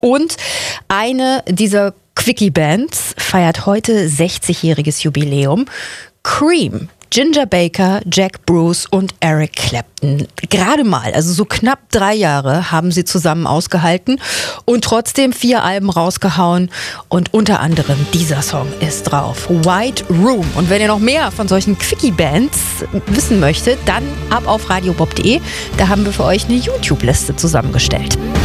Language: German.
Und eine dieser Quickie-Bands feiert heute 60-jähriges Jubiläum. Cream. Ginger Baker, Jack Bruce und Eric Clapton. Gerade mal, also so knapp 3 Jahre haben sie zusammen ausgehalten und trotzdem 4 Alben rausgehauen. Und unter anderem dieser Song ist drauf, White Room. Und wenn ihr noch mehr von solchen Quickie-Bands wissen möchtet, dann ab auf radiobob.de. Da haben wir für euch eine YouTube-Liste zusammengestellt.